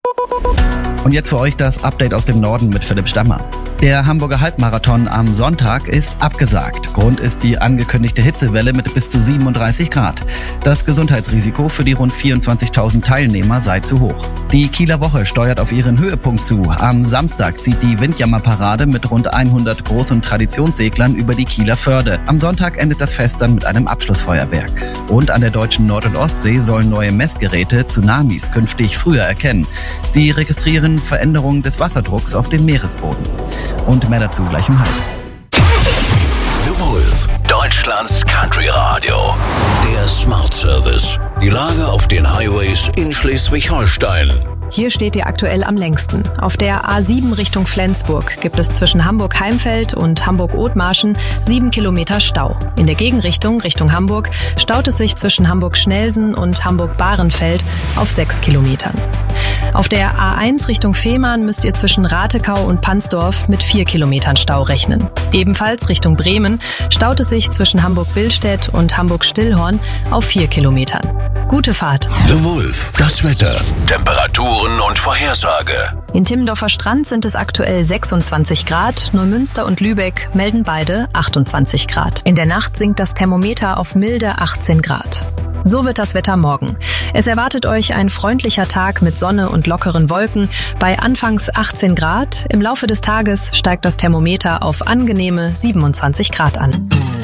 Und jetzt für euch das Update aus dem Norden mit Philipp Stammer. Der Hamburger Halbmarathon am Sonntag ist abgesagt. Grund ist die angekündigte Hitzewelle mit bis zu 37 Grad. Das Gesundheitsrisiko für die rund 24.000 Teilnehmer sei zu hoch. Die Kieler Woche steuert auf ihren Höhepunkt zu. Am Samstag zieht die Windjammerparade mit rund 100 Groß- und Traditionsseglern über die Kieler Förde. Am Sonntag endet das Fest dann mit einem Abschlussfeuerwerk. Und an der deutschen Nord- und Ostsee sollen neue Messgeräte Tsunamis künftig früher erkennen. Sie registrieren Veränderungen des Wasserdrucks auf dem Meeresboden. Und mehr dazu gleich um 12:30. The Wolf, Deutschlands Country Radio. Der Smart Service. Die Lage auf den Highways in Schleswig-Holstein. Hier steht ihr aktuell am längsten. Auf der A7 Richtung Flensburg gibt es zwischen Hamburg-Heimfeld und Hamburg-Othmarschen 7 Kilometer Stau. In der Gegenrichtung, Richtung Hamburg, staut es sich zwischen Hamburg-Schnelsen und Hamburg-Bahrenfeld auf 6 Kilometern. Auf der A1 Richtung Fehmarn müsst ihr zwischen Ratekau und Pansdorf mit 4 Kilometern Stau rechnen. Ebenfalls Richtung Bremen staut es sich zwischen Hamburg-Billstedt und Hamburg-Stillhorn auf 4 Kilometern. Gute Fahrt. The Wolf, das Wetter, Temperaturen und Vorhersage. In Timmendorfer Strand sind es aktuell 26 Grad, Neumünster und Lübeck melden beide 28 Grad. In der Nacht sinkt das Thermometer auf milde 18 Grad. So wird das Wetter morgen. Es erwartet euch ein freundlicher Tag mit Sonne und lockeren Wolken bei anfangs 18 Grad. Im Laufe des Tages steigt das Thermometer auf angenehme 27 Grad an.